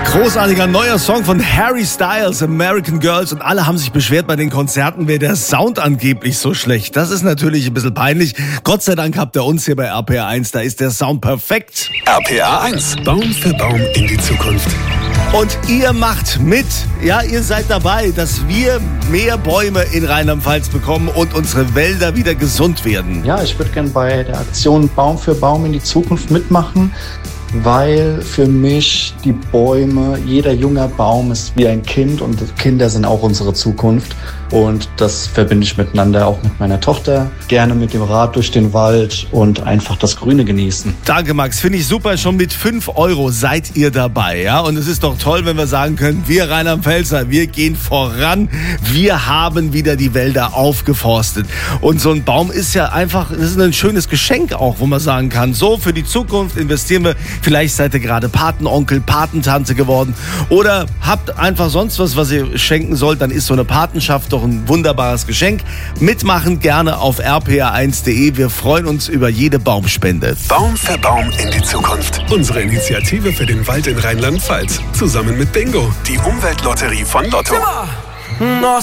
Großartiger neuer Song von Harry Styles, American Girls. Und alle haben sich beschwert bei den Konzerten, wäre der Sound angeblich so schlecht. Das ist natürlich ein bisschen peinlich. Gott sei Dank habt ihr uns hier bei RPA 1, da ist der Sound perfekt. RPA 1, Baum für Baum in die Zukunft. Und ihr macht mit, ja, ihr seid dabei, dass wir mehr Bäume in Rheinland-Pfalz bekommen und unsere Wälder wieder gesund werden. Ja, ich würde gerne bei der Aktion Baum für Baum in die Zukunft mitmachen, weil für mich die Bäume, jeder junger Baum ist wie ein Kind und Kinder sind auch unsere Zukunft. Und das verbinde ich miteinander, auch mit meiner Tochter. Gerne mit dem Rad durch den Wald und einfach das Grüne genießen. Danke, Max. Finde ich super. Schon mit 5 € seid ihr dabei. Ja? Und es ist doch toll, wenn wir sagen können, wir Rheinland-Pfälzer, wir gehen voran. Wir haben wieder die Wälder aufgeforstet. Und so ein Baum ist ja einfach, das ist ein schönes Geschenk auch, wo man sagen kann, so für die Zukunft investieren wir. Vielleicht seid ihr gerade Patenonkel, Patentante geworden oder habt einfach sonst was ihr schenken sollt. Dann ist so eine Patenschaft doch ein wunderbares Geschenk. Mitmachen gerne auf rpa1.de. Wir freuen uns über jede Baumspende. Baum für Baum in die Zukunft. Unsere Initiative für den Wald in Rheinland-Pfalz. Zusammen mit Bingo, die Umweltlotterie von Lotto.